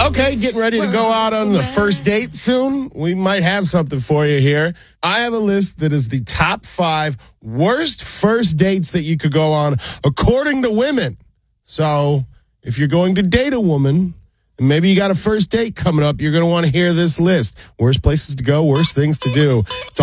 Okay, getting ready to go out on the first date soon? We might have something for you here. I have a list that is the top 5 worst first dates that you could go on according to women. So if you're going to date a woman, and maybe you got a first date coming up, you're going to want to hear this list. Worst places to go, worst things to do. It's